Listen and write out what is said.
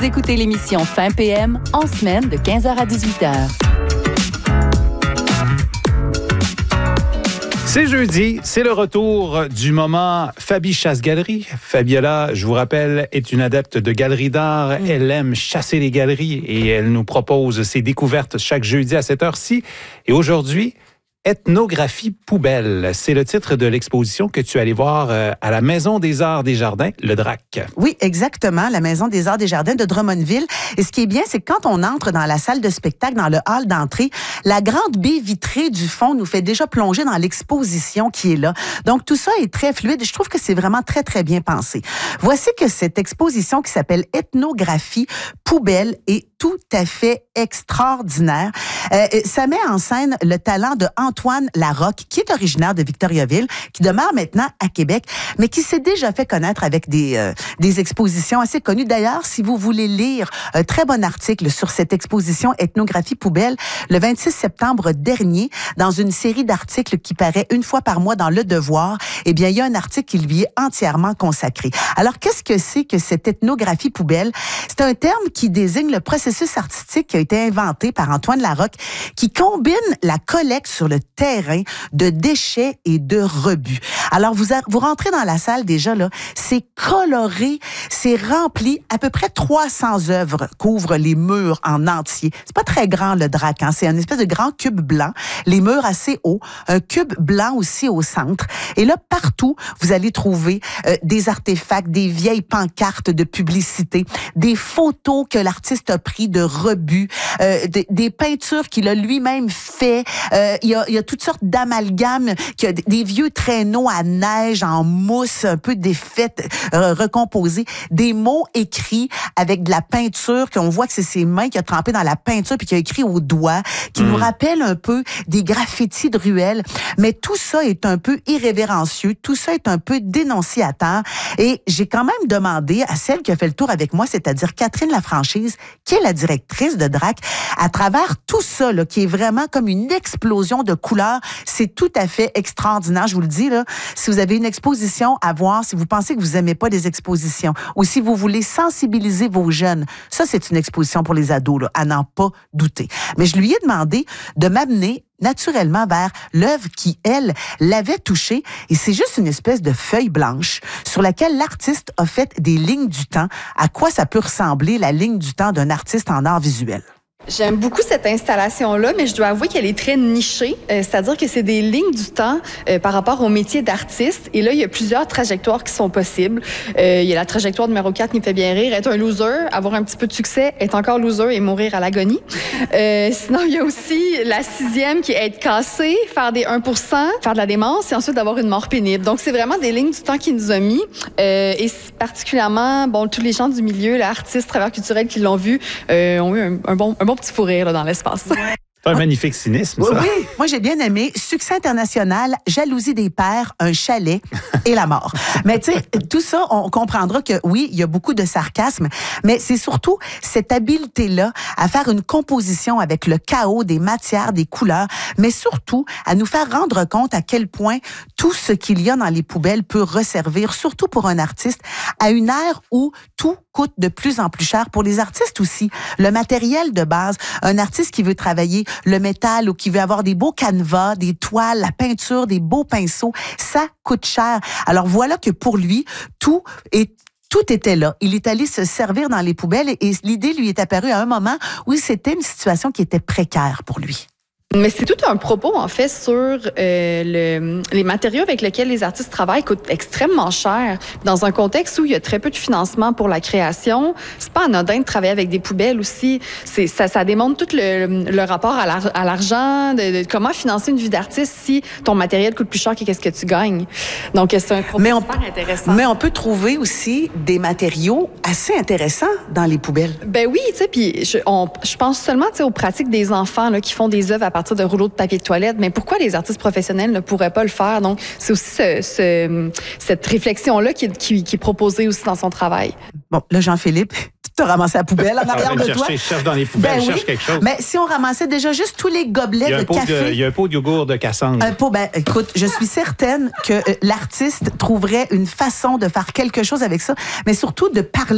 Vous écoutez l'émission Fin PM en semaine de 15h à 18h. C'est jeudi, c'est le retour du moment Fabi Chasse-Galerie. Fabiola, je vous rappelle, est une adepte de galeries d'art. Elle aime chasser les galeries et elle nous propose ses découvertes chaque jeudi à cette heure-ci. Et aujourd'hui, Ethnographie poubelle. C'est le titre de l'exposition que tu es allé voir à la Maison des Arts des Jardins, le DRAC. Oui, exactement, la Maison des Arts des Jardins de Drummondville. Et ce qui est bien, c'est que quand on entre dans la salle de spectacle, dans le hall d'entrée, la grande baie vitrée du fond nous fait déjà plonger dans l'exposition qui est là. Donc, tout ça est très fluide et je trouve que c'est vraiment très, très bien pensé. Voici que cette exposition qui s'appelle Ethnographie poubelle est tout à fait extraordinaire. Ça met en scène le talent de Antoine Larocque, qui est originaire de Victoriaville, qui demeure maintenant à Québec, mais qui s'est déjà fait connaître avec des expositions assez connues. D'ailleurs, si vous voulez lire un très bon article sur cette exposition Ethnographie poubelle, le 26 septembre dernier, dans une série d'articles qui paraît une fois par mois dans Le Devoir, eh bien, il y a un article qui lui est entièrement consacré. Alors, qu'est-ce que c'est que cette ethnographie poubelle? C'est un terme qui désigne le processus artistique qui a été inventé par Antoine Larocque, qui combine la collecte sur le terrain de déchets et de rebuts. Alors, vous rentrez dans la salle déjà, là, c'est coloré, c'est rempli, à peu près 300 œuvres couvrent les murs en entier. C'est pas très grand, le DRAC, hein? C'est une espèce de grand cube blanc, les murs assez hauts, un cube blanc aussi au centre. Et là, partout, vous allez trouver des artefacts, des vieilles pancartes de publicité, des photos que l'artiste a pris de rebuts, des peintures qu'il a lui-même fait. Il y a toutes sortes d'amalgames, des vieux traîneaux à neige en mousse, un peu défaites, recomposés, des mots écrits avec de la peinture, qu'on voit que c'est ses mains qui a trempé dans la peinture puis qui a écrit au doigt, qui nous rappelle un peu des graffitis de ruelles. Mais tout ça est un peu irrévérencieux, tout ça est un peu dénonciateur. Et j'ai quand même demandé à celle qui a fait le tour avec moi, c'est-à-dire Catherine Lafranchise, qui est la directrice de DRAC, à travers tout ça, là, qui est vraiment comme une explosion de couleurs, c'est tout à fait extraordinaire, je vous le dis, là. Si vous avez une exposition à voir, si vous pensez que vous aimez pas les expositions, ou si vous voulez sensibiliser vos jeunes, ça, c'est une exposition pour les ados, là, à n'en pas douter. Mais je lui ai demandé de m'amener naturellement vers l'œuvre qui, elle, l'avait touchée. Et c'est juste une espèce de feuille blanche sur laquelle l'artiste a fait des lignes du temps. À quoi ça peut ressembler, la ligne du temps d'un artiste en art visuel? J'aime beaucoup cette installation-là, mais je dois avouer qu'elle est très nichée. C'est-à-dire que c'est des lignes du temps par rapport au métier d'artiste. Et là, il y a plusieurs trajectoires qui sont possibles. Il y a la trajectoire numéro 4 qui me fait bien rire. Être un loser, avoir un petit peu de succès, être encore loser et mourir à l'agonie. Sinon, il y a aussi la 6e qui est être cassé, faire des 1%, faire de la démence et ensuite avoir une mort pénible. Donc, c'est vraiment des lignes du temps qu'il nous a mis. Et particulièrement, bon, tous les gens du milieu, les artistes, travailleurs culturels qui l'ont vu, ont eu un bon petit fou rire là, dans l'espace. C'est un magnifique cynisme, ça. Oui, moi j'ai bien aimé. Succès international, jalousie des pères, un chalet et la mort. Mais tu sais, tout ça, on comprendra que oui, il y a beaucoup de sarcasme, mais c'est surtout cette habileté-là à faire une composition avec le chaos des matières, des couleurs, mais surtout à nous faire rendre compte à quel point tout ce qu'il y a dans les poubelles peut resservir, surtout pour un artiste, à une ère où tout coûte de plus en plus cher pour les artistes aussi. Le matériel de base, un artiste qui veut travailler le métal ou qui veut avoir des beaux canevas, des toiles, la peinture, des beaux pinceaux, ça coûte cher. Alors voilà que pour lui, tout était là. Il est allé se servir dans les poubelles et l'idée lui est apparue à un moment où c'était une situation qui était précaire pour lui. Mais c'est tout un propos, en fait, sur les matériaux avec lesquels les artistes travaillent coûtent extrêmement cher. Dans un contexte où il y a très peu de financement pour la création, c'est pas anodin de travailler avec des poubelles aussi. Ça démontre tout le rapport à l'argent, de comment financer une vie d'artiste si ton matériel coûte plus cher que qu'est-ce que tu gagnes. Donc, c'est un propos super intéressant. Mais on peut trouver aussi des matériaux assez intéressants dans les poubelles. Ben oui, tu sais, puis je pense seulement, tu sais, aux pratiques des enfants là, qui font des œuvres à partir de rouleaux de papier de toilette, mais pourquoi les artistes professionnels ne pourraient pas le faire? Donc, c'est aussi cette réflexion-là qui est proposée aussi dans son travail. Bon, là, Jean-Philippe, tu as ramassé la poubelle en arrière de toi. Cherche dans les poubelles, cherche quelque chose. Mais si on ramassait déjà juste tous les gobelets de café... Il y a un pot de yogourt de Cassandre. Écoute, je suis certaine que l'artiste trouverait une façon de faire quelque chose avec ça, mais surtout de parler